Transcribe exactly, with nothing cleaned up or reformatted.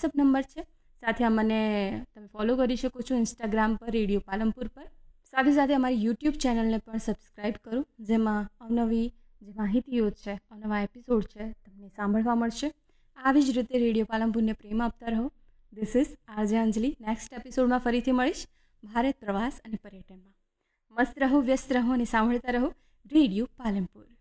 WhatsApp number છે. સાથે મને તમે ફોલો કરી શકો છો ઇન્સ્ટાગ્રામ પર રેડિયો પાલનપુર પર. સાથે સાથે અમારી યુટ્યુબ ચેનલને પણ સબસ્ક્રાઈબ કરો, જેમાં અવનવી જે માહિતીઓ છે, અવનવા એપિસોડ છે તમને સાંભળવા મળશે. આવી જ રીતે રેડિયો પાલનપુરને પ્રેમ આપતા રહો. This is RJ Anjali. Next એપિસોડમાં ફરીથી મળીશ ભારત પ્રવાસ અને પર્યટનમાં. મસ્ત રહો, વ્યસ્ત રહો અને સાંભળતા રહો રેડિયો પાલનપુર.